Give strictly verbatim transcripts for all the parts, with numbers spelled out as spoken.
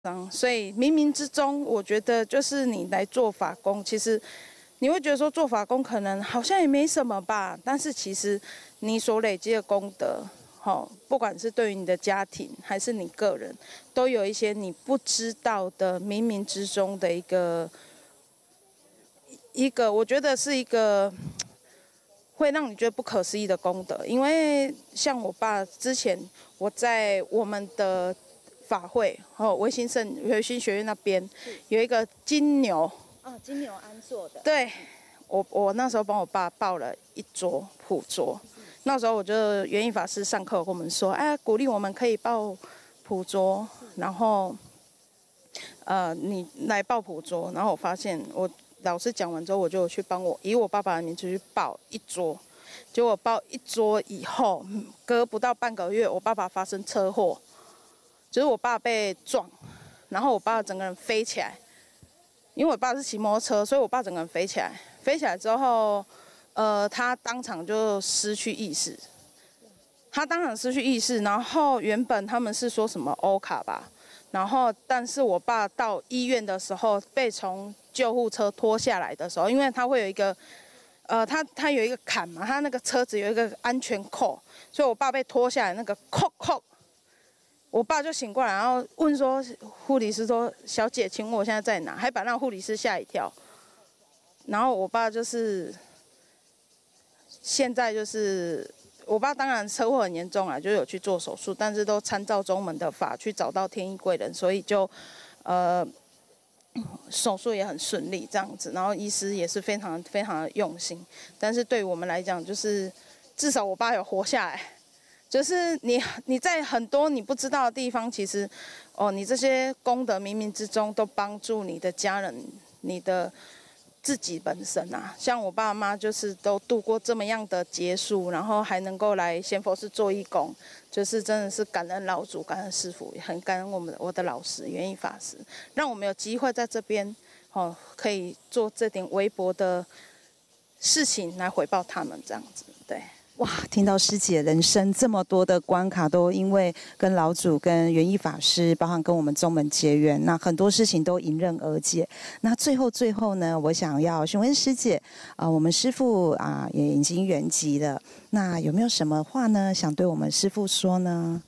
所以冥冥之中，我觉得就是你来做法工，其实你会觉得说做法工可能好像也没什么吧，但是其实你所累积的功德，哦，不管是对于你的家庭还是你个人，都有一些你不知道的冥冥之中的一个一个，我觉得是一个会让你觉得不可思议的功德。因为像我爸之前，我在我们的法会哦，维新圣维新学院那边有一个金牛哦，金牛安坐的。 对，我我那时候帮我爸报了一桌普桌，那时候我就圆义法师上课跟我们说，哎，鼓励我们可以报普桌，然后呃你来报普桌，然后我发现我老师讲完之后，我就去帮我以我爸爸的名字去报一桌，结果报一桌以后，隔不到半个月，我爸爸发生车祸。就是我爸被撞，然后我爸整个人飞起来，因为我爸是骑摩托车，所以我爸整个人飞起来。飞起来之后，呃，他当场就失去意识。他当场失去意识，然后原本他们是说什么欧卡吧，然后但是我爸到医院的时候，被从救护车拖下来的时候，因为他会有一个，呃，他他有一个坎嘛，他那个车子有一个安全扣，所以我爸被拖下来那个扣扣。我爸就醒过来，然后问说：“护理师说，小姐，请问我现在在哪？”还把那个护理师吓一跳。然后我爸就是现在就是我爸，当然车祸很严重啊，就有去做手术，但是都参照中门的法去找到天意贵人，所以就呃手术也很顺利这样子。然后医师也是非常非常的用心，但是对于我们来讲，就是至少我爸有活下来。就是你你在很多你不知道的地方，其实，哦，你这些功德冥冥之中都帮助你的家人、你的自己本身啊。像我爸妈就是都度过这么样的劫数，然后还能够来仙佛寺做义工，就是真的是感恩老祖、感恩师父，也很感恩我们我的老师圆义法师，让我们有机会在这边哦，可以做这点微薄的事情来回报他们，这样子，对。 哇，听到师姐人生这么多的关卡，都因为跟老祖、跟圆义法师，包含跟我们宗门结缘，那很多事情都迎刃而解。那最后最后呢，我想要询问师姐，啊、呃，我们师父啊、呃、也已经圆寂了，那有没有什么话呢，想对我们师父说呢？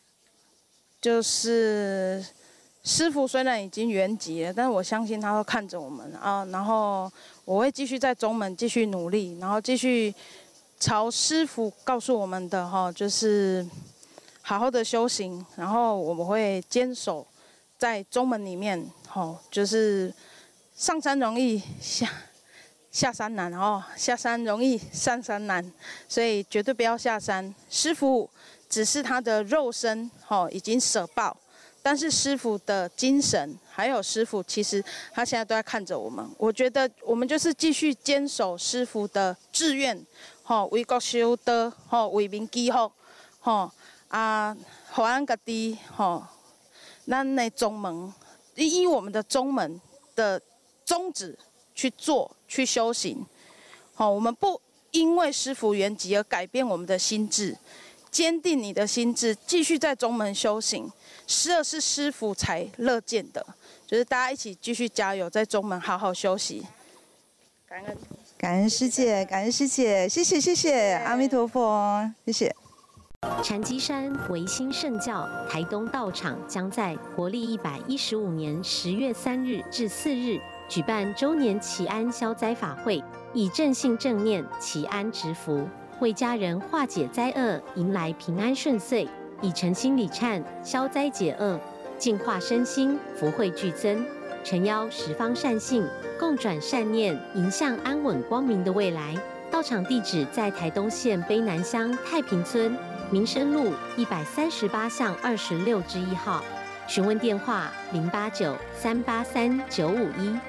就是师父虽然已经圆寂了，但是我相信他会看着我们啊，然后我会继续在宗门继续努力，然后继续。朝师父告诉我们的哈，就是好好的修行，然后我们会坚守在宗门里面，哈，就是上山容易下下山难哦，下山容易上山难，所以绝对不要下山。师父只是他的肉身哈已经舍报，但是师父的精神还有师父，其实他现在都在看着我们。我觉得我们就是继续坚守师父的志愿。吼，为国修德，吼，为民祈福，吼啊，互咱家己，吼，咱的宗门，依我们的宗门的宗旨去做，去修行。吼，我们不因为师父圆寂而改变我们的心智，坚定你的心智，继续在宗门修行。时而是师父才乐见的，就是大家一起继续加油，在宗门好好休息。感恩。 感恩师姐，感恩师姐，谢谢谢谢，阿弥陀佛，谢谢。 禅机山维新圣教台东道场将在国历一百一十五年十月三日至四日举办周年祈安消灾法会，以正信正念祈安植福，为家人化解灾厄，迎来平安顺遂，以诚心礼忏消灾解厄，净化身心，福慧俱增。诚邀十方善信共转善念，迎向安稳光明的未来。道场地址在台东县卑南乡太平村民生路一百三十八巷二十六之一号。询问电话零八九三八三九五一。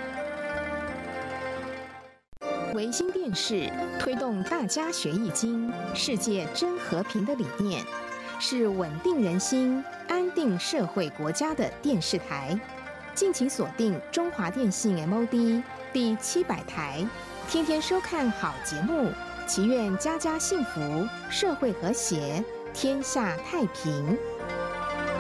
维新电视推动大家学易经、世界真和平的理念，是稳定人心、安定社会国家的电视台。敬请锁定中华电信 M O D 第七百台，天天收看好节目，祈愿家家幸福，社会和谐，天下太平。